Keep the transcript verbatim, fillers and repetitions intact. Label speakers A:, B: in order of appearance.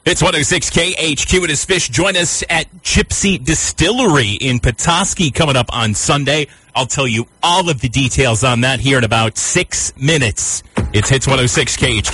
A: It's one oh six K H Q. It is Fish. Join us at Gypsy Distillery in Petoskey coming up on Sunday. I'll tell you all of the details on that here in about six minutes. It's Hits one oh six K H Q.